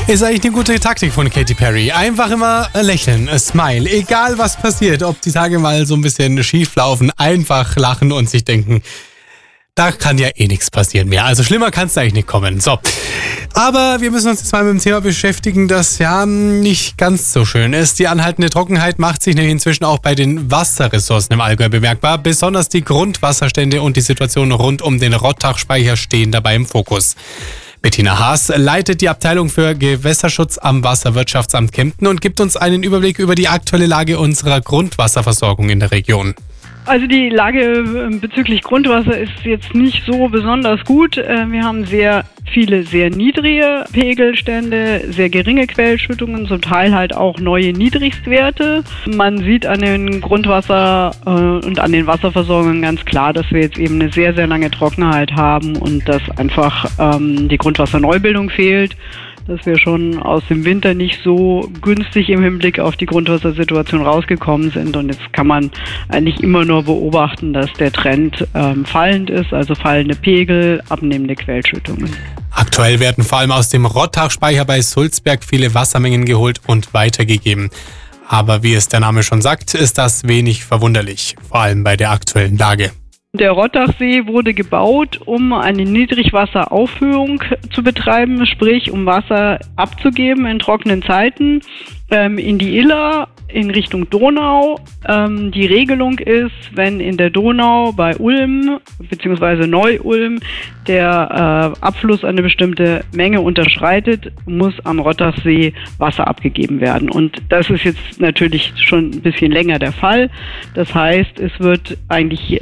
Ist eigentlich eine gute Taktik von Katy Perry. Einfach immer lächeln, smile. Egal was passiert, ob die Tage mal so ein bisschen schief laufen, einfach lachen und sich denken, da kann ja eh nichts passieren mehr. Also schlimmer kann es eigentlich nicht kommen. So. Aber wir müssen uns jetzt mal mit dem Thema beschäftigen, das ja nicht ganz so schön ist. Die anhaltende Trockenheit macht sich nämlich inzwischen auch bei den Wasserressourcen im Allgäu bemerkbar. Besonders die Grundwasserstände und die Situation rund um den Rottachspeicher stehen dabei im Fokus. Bettina Haas leitet die Abteilung für Gewässerschutz am Wasserwirtschaftsamt Kempten und gibt uns einen Überblick über die aktuelle Lage unserer Grundwasserversorgung in der Region. Also die Lage bezüglich Grundwasser ist jetzt nicht so besonders gut. Wir haben sehr viele sehr niedrige Pegelstände, sehr geringe Quellschüttungen, zum Teil halt auch neue Niedrigstwerte. Man sieht an den Grundwasser und an den Wasserversorgungen ganz klar, dass wir jetzt eben eine sehr, sehr lange Trockenheit haben und dass einfach die Grundwasserneubildung fehlt, dass wir schon aus dem Winter nicht so günstig im Hinblick auf die Grundwassersituation rausgekommen sind. Und jetzt kann man eigentlich immer nur beobachten, dass der Trend fallend ist, also fallende Pegel, abnehmende Quellschüttungen. Aktuell werden vor allem aus dem Rottachspeicher bei Sulzberg viele Wassermengen geholt und weitergegeben. Aber wie es der Name schon sagt, ist das wenig verwunderlich, vor allem bei der aktuellen Lage. Der Rottachsee wurde gebaut, um eine Niedrigwasseraufhöhung zu betreiben, sprich um Wasser abzugeben in trockenen Zeiten in die Iller in Richtung Donau. Die Regelung ist, wenn in der Donau bei Ulm bzw. Neu-Ulm der Abfluss eine bestimmte Menge unterschreitet, muss am Rottachsee Wasser abgegeben werden. Und das ist jetzt natürlich schon ein bisschen länger der Fall. Das heißt, es wird eigentlich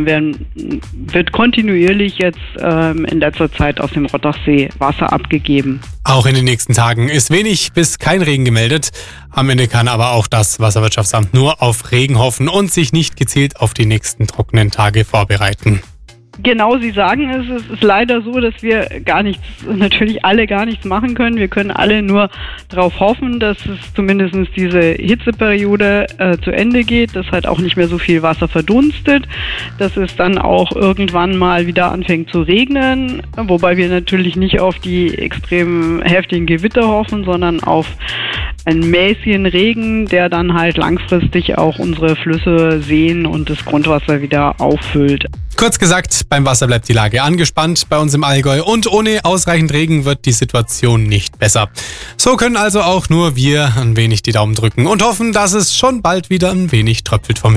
wird kontinuierlich jetzt in letzter Zeit aus dem Rottachsee Wasser abgegeben. Auch in den nächsten Tagen ist wenig bis kein Regen gemeldet. Am Ende kann aber auch das Wasserwirtschaftsamt nur auf Regen hoffen und sich nicht gezielt auf die nächsten trockenen Tage vorbereiten. Genau, Sie sagen es. Es ist leider so, dass wir natürlich alle gar nichts machen können. Wir können alle nur darauf hoffen, dass es zumindest diese Hitzeperiode zu Ende geht, dass halt auch nicht mehr so viel Wasser verdunstet, dass es dann auch irgendwann mal wieder anfängt zu regnen, wobei wir natürlich nicht auf die extrem heftigen Gewitter hoffen, sondern auf einen mäßigen Regen, der dann halt langfristig auch unsere Flüsse, Seen und das Grundwasser wieder auffüllt. Kurz gesagt, beim Wasser bleibt die Lage angespannt bei uns im Allgäu und ohne ausreichend Regen wird die Situation nicht besser. So können also auch nur wir ein wenig die Daumen drücken und hoffen, dass es schon bald wieder ein wenig tröpfelt vom Himmel.